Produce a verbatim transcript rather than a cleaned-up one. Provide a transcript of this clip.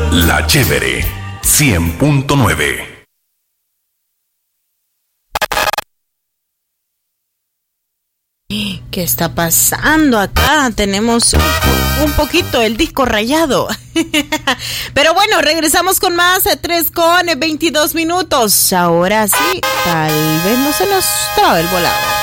La Chévere cien punto nueve. ¿Qué está pasando acá? Tenemos un poquito el disco rayado. Pero bueno, regresamos con más. tres con veintidós minutos. Ahora sí, tal vez no se nos trae el volado.